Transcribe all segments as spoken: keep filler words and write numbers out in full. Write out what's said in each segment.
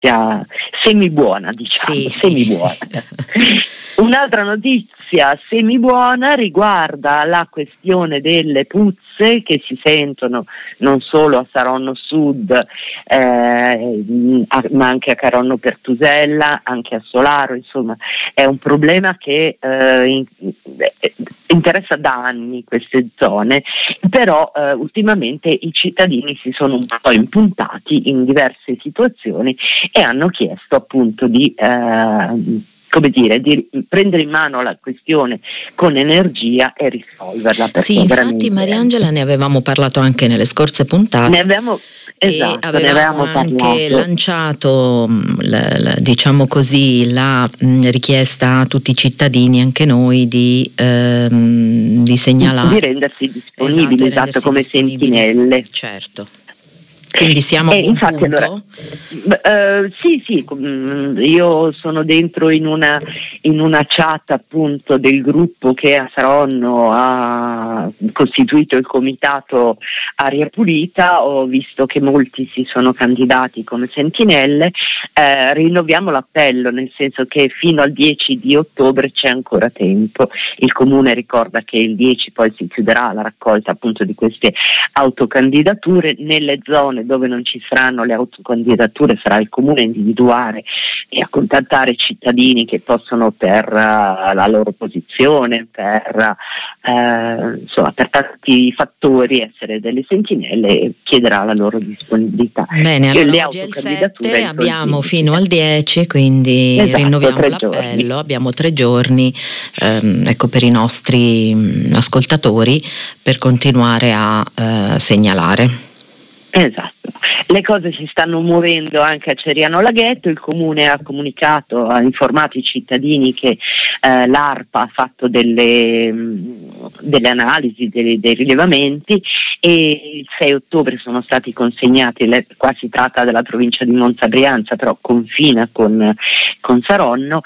notizia semi buona, diciamo, sì, semi buona. Sì. Un'altra notizia semi buona riguarda la questione delle puzze che si sentono non solo a Saronno Sud, eh, ma anche a Caronno Pertusella, anche a Solaro. Insomma, è un problema che eh, in, interessa da anni queste zone, però eh, ultimamente i cittadini si sono un po' impuntati in diverse situazioni e hanno chiesto appunto di eh, come dire, di prendere in mano la questione con energia e risolverla. Sì, infatti Mariangela ne avevamo parlato anche nelle scorse puntate. Ne abbiamo, esatto, e avevamo ne avevamo anche parlato. lanciato la, la, diciamo così la mh, richiesta a tutti i cittadini, anche noi, di, ehm, di segnalare, di rendersi disponibili, esatto, rendersi esatto come disponibili. sentinelle. Certo. Quindi siamo eh, a buon infatti, punto? Allora, uh, sì, sì, io sono dentro in una, in una chat appunto del gruppo che a Saronno ha costituito il comitato Aria Pulita. Ho visto che molti si sono candidati come sentinelle. Eh, rinnoviamo l'appello, nel senso che fino al dieci di ottobre c'è ancora tempo. Il comune ricorda che il dieci poi si chiuderà la raccolta appunto di queste autocandidature. Nelle zone dove non ci saranno le autocandidature sarà il comune a individuare e a contattare cittadini che possono per uh, la loro posizione, per, uh, insomma, per tanti fattori essere delle sentinelle e chiederà la loro disponibilità. Bene, allora le oggi è il sette, abbiamo fino al dieci, quindi esatto, rinnoviamo l'appello, giorni. Abbiamo tre giorni ehm, ecco, per i nostri mh, ascoltatori per continuare a eh, segnalare. Esatto, le cose si stanno muovendo anche a Ceriano Laghetto. Il comune ha comunicato, ha informato i cittadini che eh, l'ARPA ha fatto delle, mh, delle analisi, dei, dei rilevamenti, e il sei ottobre sono stati consegnati, le, qua si tratta della provincia di Monza Brianza, però confina con, con Saronno,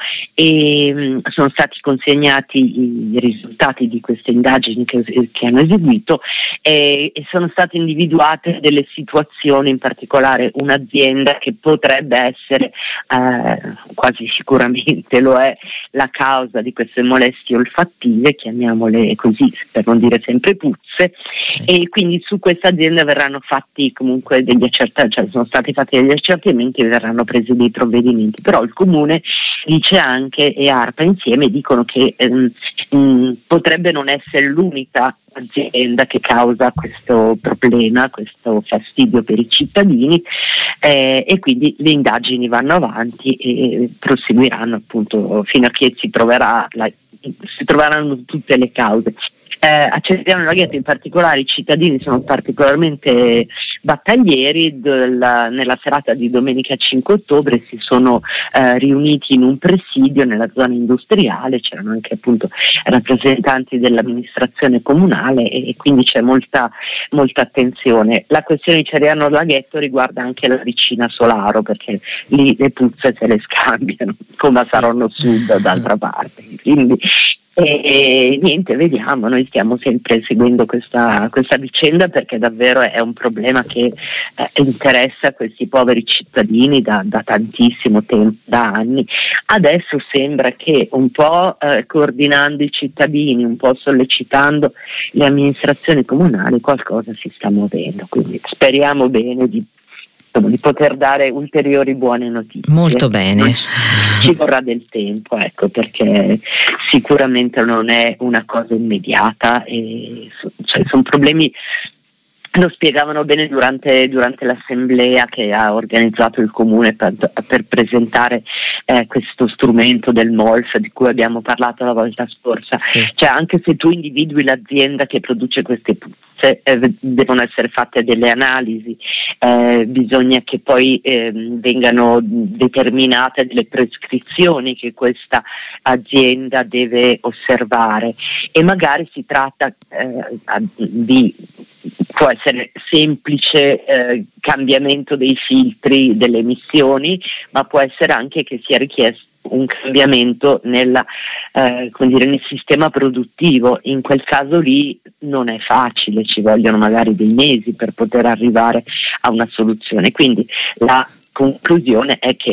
e mh, sono stati consegnati i risultati di queste indagini che, che hanno eseguito, e, e sono state individuate delle situazioni, in particolare un'azienda che potrebbe essere eh, quasi sicuramente lo è la causa di queste molestie olfattive, chiamiamole così per non dire sempre puzze, e quindi su questa azienda verranno fatti comunque degli accertamenti, cioè sono stati fatti degli accertamenti e verranno presi dei provvedimenti. Però il comune dice anche, e ARPA insieme dicono che ehm, mh, potrebbe non essere l'unica azienda che causa questo problema, questo fastidio per i cittadini, eh, e quindi le indagini vanno avanti e proseguiranno appunto fino a che si troverà la, si troveranno tutte le cause. Eh, a Ceriano Laghetto in particolare i cittadini sono particolarmente battaglieri. Della, nella serata di domenica cinque ottobre si sono eh, riuniti in un presidio nella zona industriale, c'erano anche appunto rappresentanti dell'amministrazione comunale e, e quindi c'è molta, molta attenzione. La questione di Ceriano Laghetto riguarda anche la vicina Solaro, perché lì le puzze se le scambiano come a Saronno Sud d'altra parte, quindi E niente, vediamo, noi stiamo sempre seguendo questa, questa vicenda, perché davvero è un problema che eh, interessa questi poveri cittadini da, da tantissimo tempo, da anni. Adesso sembra che un po' eh, coordinando i cittadini, un po' sollecitando le amministrazioni comunali, qualcosa si sta muovendo, quindi speriamo bene di di poter dare ulteriori buone notizie. Molto bene. Ci vorrà del tempo, ecco, perché sicuramente non è una cosa immediata, e cioè, sono problemi. Lo spiegavano bene durante, durante l'assemblea che ha organizzato il comune per, per presentare eh, questo strumento del M O L F di cui abbiamo parlato la volta scorsa. Sì. Cioè, anche se tu individui l'azienda che produce queste puzze, eh, devono essere fatte delle analisi, eh, bisogna che poi eh, vengano determinate delle prescrizioni che questa azienda deve osservare, e magari si tratta eh, di può essere semplice eh, cambiamento dei filtri delle emissioni, ma può essere anche che sia richiesto un cambiamento nella, eh, come dire, nel sistema produttivo. In quel caso lì non è facile, ci vogliono magari dei mesi per poter arrivare a una soluzione. Quindi la conclusione è che